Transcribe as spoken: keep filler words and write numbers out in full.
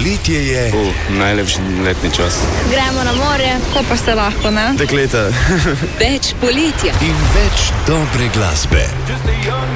poletje je... Uh, najlepši letni čas. Gremo na morje, ko pa se lahko, ne? Dekleta. Več poletja. In več dobre glasbe.